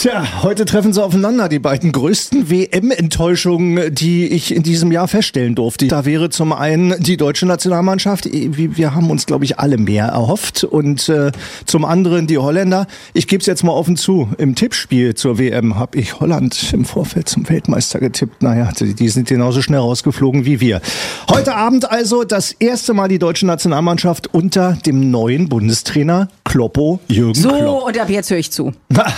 Tja, heute treffen sie aufeinander, die beiden größten WM-Enttäuschungen, die ich in diesem Jahr feststellen durfte. Da wäre zum einen die deutsche Nationalmannschaft, wir haben uns, glaube ich, alle mehr erhofft, und zum anderen die Holländer. Ich gebe es jetzt mal offen zu, im Tippspiel zur WM habe ich Holland im Vorfeld zum Weltmeister getippt. Naja, die sind genauso schnell rausgeflogen wie wir. Heute Abend also das erste Mal die deutsche Nationalmannschaft unter dem neuen Bundestrainer Kloppo Jürgen Klopp. So, und ab jetzt höre ich zu.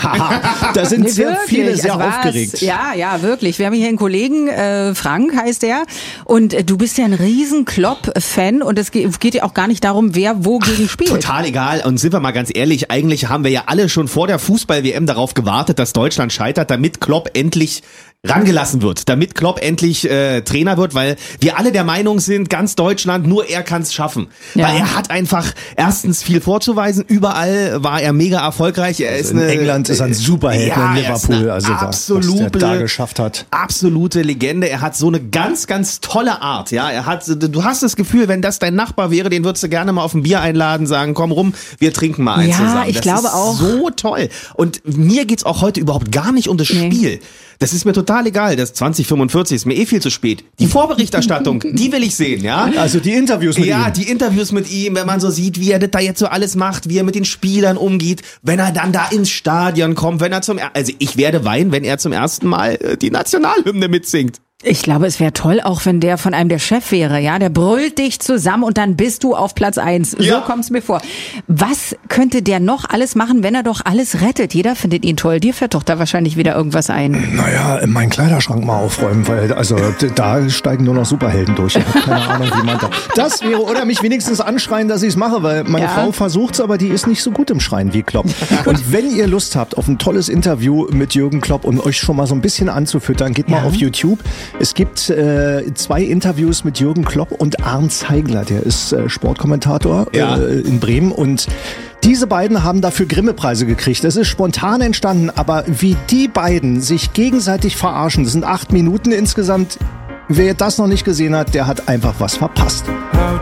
Da sind sehr wirklich, viele sehr also aufgeregt. Ja, wirklich. Wir haben hier einen Kollegen, Frank heißt der, und du bist ja ein riesen Klopp-Fan, und es geht ja auch gar nicht darum, wer wo gegen spielt. Total egal. Und sind wir mal ganz ehrlich, eigentlich haben wir ja alle schon vor der Fußball-WM darauf gewartet, dass Deutschland scheitert, damit Klopp endlich rangelassen wird, damit Klopp endlich Trainer wird, weil wir alle der Meinung sind, ganz Deutschland, nur er kann es schaffen. Ja. Weil er hat einfach erstens viel vorzuweisen, überall war er mega erfolgreich. Er ist In England ist er ein Superheld, in Liverpool, also was der da geschafft hat. Absolute Legende. Er hat so eine ganz, ganz tolle Art. Ja, du hast das Gefühl, wenn das dein Nachbar wäre, den würdest du gerne mal auf ein Bier einladen, sagen, komm rum, wir trinken mal eins zusammen. Ja, ich glaube ist auch. So toll. Und mir geht's auch heute überhaupt gar nicht um das Spiel. Das ist mir total egal. Das 2045 ist mir viel zu spät. Die Vorberichterstattung, die will ich sehen, ja? Also die Interviews mit ihm. Ja, die Interviews mit ihm, wenn man so sieht, wie er das da jetzt so alles macht, wie er mit den Spielern umgeht, wenn er dann da ins Stadion kommt, also ich werde weinen, wenn er zum ersten Mal die Nationalhymne mitsingt. Ich glaube, es wäre toll, auch wenn der von einem der Chef wäre, ja, der brüllt dich zusammen und dann bist du auf Platz 1. Ja. So kommt's mir vor. Was könnte der noch alles machen, wenn er doch alles rettet? Jeder findet ihn toll. Dir fällt doch da wahrscheinlich wieder irgendwas ein. Naja, meinen Kleiderschrank mal aufräumen, weil also da steigen nur noch Superhelden durch. Ich habe keine Ahnung, wie man das wäre. Oder mich wenigstens anschreien, dass ich es mache, weil meine Frau versucht's, aber die ist nicht so gut im Schreien wie Klopp. Und wenn ihr Lust habt auf ein tolles Interview mit Jürgen Klopp und euch schon mal so ein bisschen anzufüttern, geht mal auf YouTube. Es gibt 2 Interviews mit Jürgen Klopp und Arndt Zeigler, der ist Sportkommentator in Bremen, und diese beiden haben dafür Grimme-Preise gekriegt. Das ist spontan entstanden, aber wie die beiden sich gegenseitig verarschen, das sind 8 Minuten insgesamt. Wer das noch nicht gesehen hat, der hat einfach was verpasst. How